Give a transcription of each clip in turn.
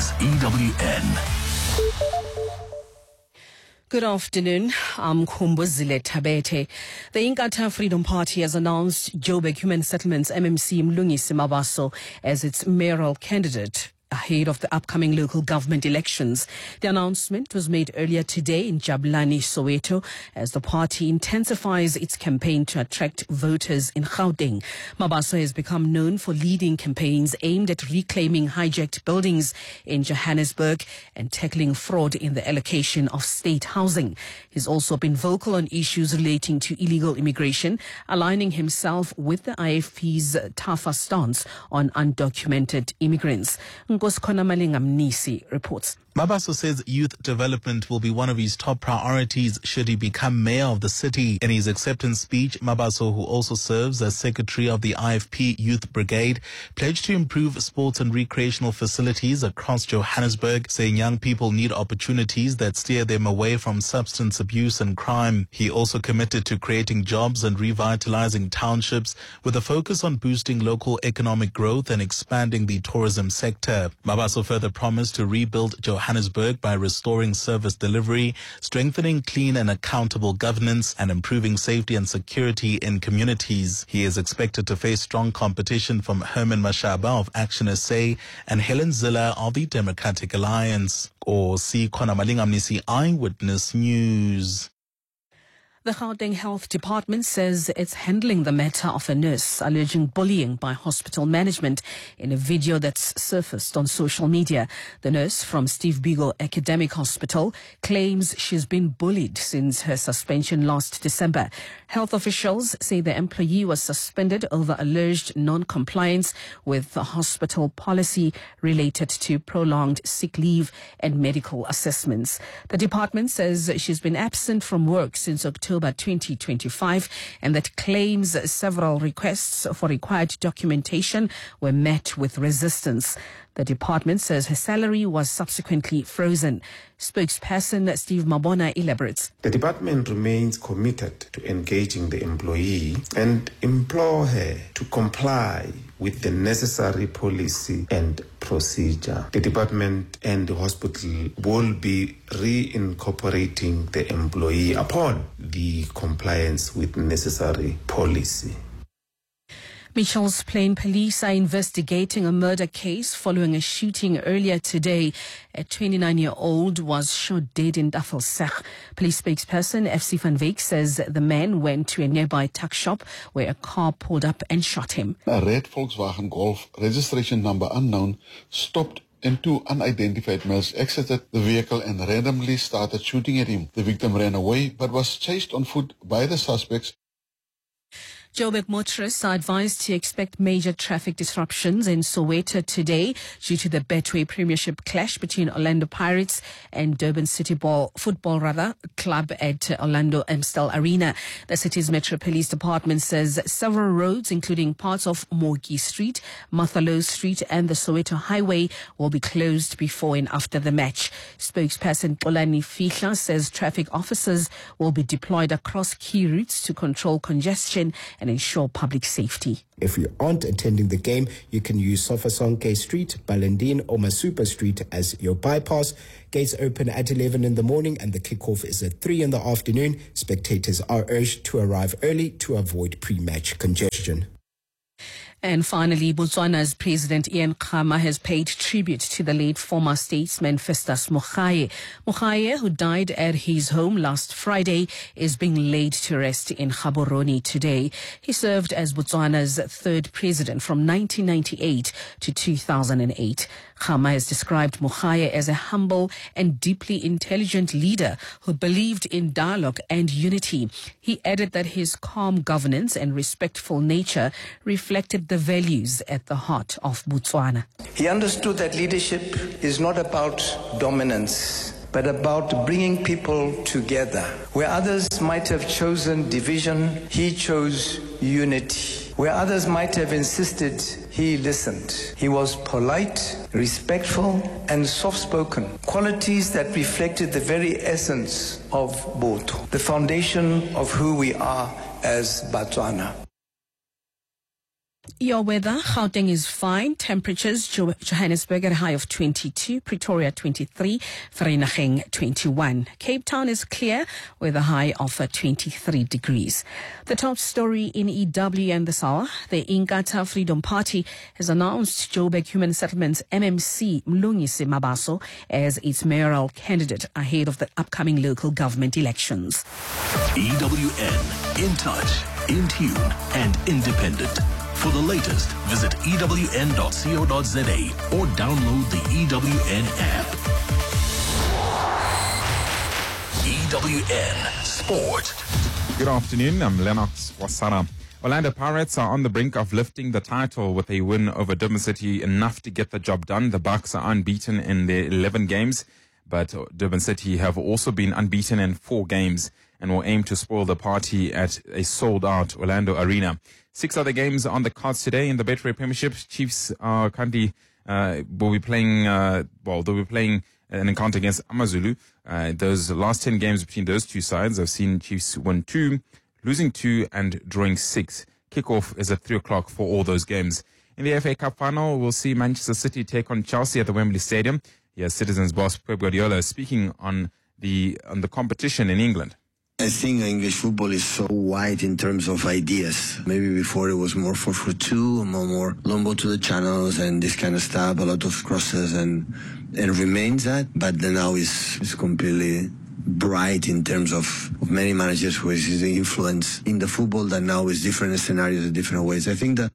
is EWN. Good afternoon. I'm Kumbuzile Tabete. The Inkatha Freedom Party has announced Joburg Human Settlements MMC Mlungisi Mabaso as its mayoral candidate ahead of the upcoming local government elections. The announcement was made earlier today in Jabulani, Soweto, as the party intensifies its campaign to attract voters in Gauteng. Mabaso has become known for leading campaigns aimed at reclaiming hijacked buildings in Johannesburg and tackling fraud in the allocation of state housing. He's also been vocal on issues relating to illegal immigration, aligning himself with the IFP's tougher stance on undocumented immigrants. Nkoskhona Malinga Mnisi reports. Mabaso says youth development will be one of his top priorities should he become mayor of the city. In his acceptance speech, Mabaso, who also serves as secretary of the IFP Youth Brigade, pledged to improve sports and recreational facilities across Johannesburg, saying young people need opportunities that steer them away from substance abuse and crime. He also committed to creating jobs and revitalizing townships with a focus on boosting local economic growth and expanding the tourism sector. Mabaso further promised to rebuild Johannesburg by restoring service delivery, strengthening clean and accountable governance, and improving safety and security in communities. He is expected to face strong competition from Herman Mashaba of Action SA and Helen Ziller of the Democratic Alliance. Or see Khona Malinga Mnisi, Eyewitness News. The Gauteng Health Department says it's handling the matter of a nurse alleging bullying by hospital management in a video that's surfaced on social media. The nurse from Steve Biko Academic Hospital claims she's been bullied since her suspension last December. Health officials say the employee was suspended over alleged non-compliance with the hospital policy related to prolonged sick leave and medical assessments. The department says she's been absent from work since October 2025 and that claims several requests for required documentation were met with resistance. The department says her salary was subsequently frozen. Spokesperson Steve Mabona elaborates. The department remains committed to engaging the employee and implore her to comply with the necessary policy and procedure. The department and the hospital will be reincorporating the employee upon the compliance with necessary policy. Mitchell's Plain police are investigating a murder case following a shooting earlier today. A 29-year-old was shot dead in Tafelsig. Police spokesperson FC van Wyk says the man went to a nearby tuck shop where a car pulled up and shot him. A red Volkswagen Golf, registration number unknown, stopped and two unidentified males exited the vehicle and randomly started shooting at him. The victim ran away but was chased on foot by the suspects. Joburg motorists are advised to expect major traffic disruptions in Soweto today due to the Betway Premiership clash between Orlando Pirates and Durban City Football Club at Orlando Amstel Arena. The city's Metro Police Department says several roads, including parts of Morgie Street, Mathalo Street and the Soweto Highway, will be closed before and after the match. Spokesperson Xolani Fihla says traffic officers will be deployed across key routes to control congestion and ensure public safety. If you aren't attending the game, you can use Sofasonke Street, Balandine or Masupa Street as your bypass. Gates open at 11 in the morning and the kickoff is at 3 in the afternoon. Spectators are urged to arrive early to avoid pre-match congestion. And finally, Botswana's President Ian Khama has paid tribute to the late former statesman Festus Mogae. Mogae, who died at his home last Friday, is being laid to rest in Gaborone today. He served as Botswana's third president from 1998 to 2008. Khama has described Mogae as a humble and deeply intelligent leader who believed in dialogue and unity. He added that his calm governance and respectful nature reflected the values at the heart of Botswana. He understood that leadership is not about dominance, but about bringing people together. Where others might have chosen division, he chose unity. Where others might have insisted, he listened. He was polite, respectful, and soft-spoken, qualities that reflected the very essence of Botho, the foundation of who we are as Botswana. Your weather, Gauteng is fine. Temperatures, Johannesburg at a high of 22, Pretoria 23, Vereeniging 21. Cape Town is clear with a high of 23 degrees. The top story in EW and this hour, the Inkatha Freedom Party has announced Joburg Human Settlements MMC Mlungisi Mabaso as its mayoral candidate ahead of the upcoming local government elections. EWN, in touch, in tune and independent. For the latest, visit ewn.co.za or download the EWN app. EWN Sport. Good afternoon, I'm Lennox Wasara. Orlando Pirates are on the brink of lifting the title with a win over Durban City, enough to get the job done. The Bucks are unbeaten in their 11 games, but Durban City have also been unbeaten in 4 games and will aim to spoil the party at a sold-out Orlando Arena. 6 other games on the cards today in the Betway Premiership. Chiefs are currently will be playing. They'll be playing an encounter against Amazulu. Those last 10 games between those two sides, I've seen Chiefs win 2, losing 2, and drawing 6. Kickoff is at 3:00 for all those games. In the FA Cup final, we'll see Manchester City take on Chelsea at the Wembley Stadium. Here's Citizens boss Pep Guardiola speaking on the competition in England. I think English football is so wide in terms of ideas. Maybe before it was more 4-4-2, more long ball to the channels and this kind of stuff, a lot of crosses, and it remains that. But then now it's completely bright in terms of many managers who is the influence in the football that now is different scenarios in different ways. I think that.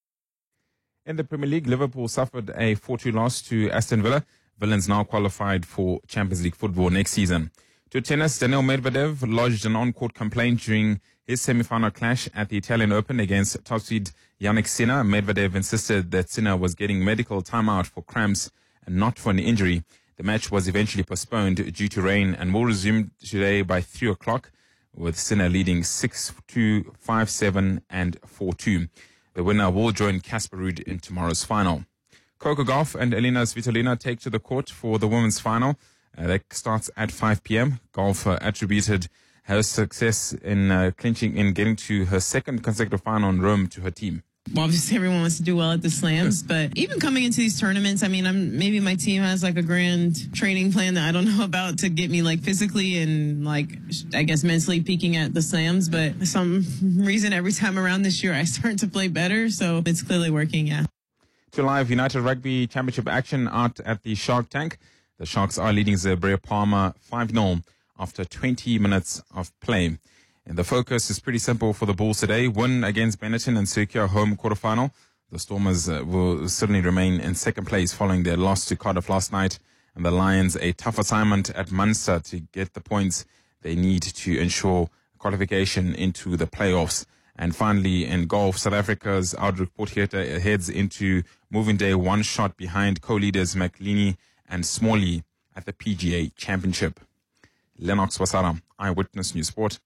In the Premier League, Liverpool suffered a 4-2 loss to Aston Villa. Villains now qualified for Champions League football next season. To tennis, Daniil Medvedev lodged an on-court complaint during his semi-final clash at the Italian Open against top seed Jannik Sinner. Medvedev insisted that Sinner was getting medical timeout for cramps and not for an injury. The match was eventually postponed due to rain and will resume today by 3:00, with Sinner leading 6-2, 5-7 and 4-2. The winner will join Casper Ruud in tomorrow's final. Coco Gauff and Elina Svitolina take to the court for the women's final. That starts at 5 p.m. Gauff attributed her success in getting to her second consecutive final in Rome to her team. Well, obviously everyone wants to do well at the slams, but even coming into these tournaments, I mean, maybe my team has like a grand training plan that I don't know about to get me like physically and like, I guess mentally peaking at the slams, but for some reason every time around this year I start to play better, so it's clearly working, yeah. To live United Rugby Championship action out at the Shark Tank. The Sharks are leading Zebra Palmer 5-0 after 20 minutes of play. And the focus is pretty simple for the Bulls today. Win against Benetton and Circular home quarterfinal. The Stormers will certainly remain in second place following their loss to Cardiff last night. And the Lions a tough assignment at Munster to get the points they need to ensure qualification into the playoffs. And finally, in golf, South Africa's Audric Potgieter heads into moving day one shot behind co-leaders McLeany and Smalley at the PGA Championship. Lennox Wasara, Eyewitness News Sport.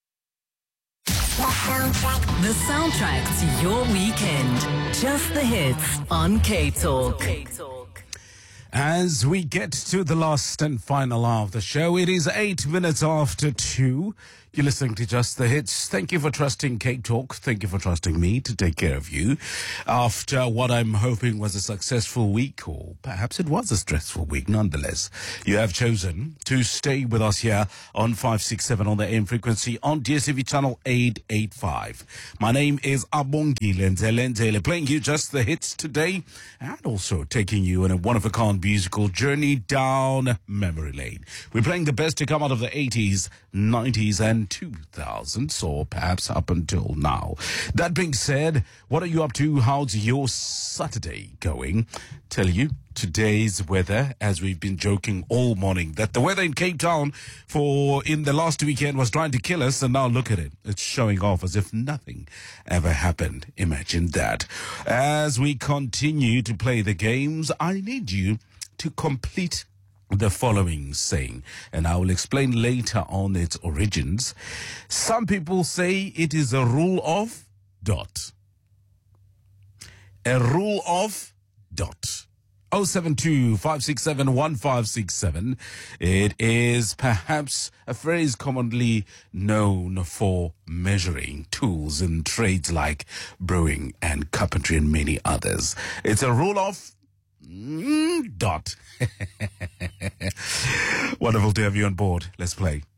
The soundtrack to your weekend. Just the hits on K-Talk. As we get to the last and final hour of the show, it is 8 minutes after 2. You're listening to Just the Hits. Thank you for trusting K-Talk. Thank you for trusting me to take care of you after what I'm hoping was a successful week, or perhaps it was a stressful week nonetheless. You have chosen to stay with us here on 567 on the AM frequency on DSTV channel 885. My name is Abongi Lenzele, playing you Just the Hits today and also taking you on a one-of-a-kind musical journey down memory lane. We're playing the best to come out of the 80s, 90s and 2000s, or perhaps up until now. That being said, what are you up to? How's your Saturday going? Tell you today's weather, as we've been joking all morning, that the weather in Cape Town in the last weekend was trying to kill us, and now look at it. It's showing off as if nothing ever happened. Imagine that. As we continue to play the games, I need you to complete the following saying, and I will explain later on its origins. Some people say it is a rule of dot. A rule of dot. 072-567-1567. It is perhaps a phrase commonly known for measuring tools in trades like brewing and carpentry and many others. It's a rule of dot. Wonderful to have you on board. Let's play.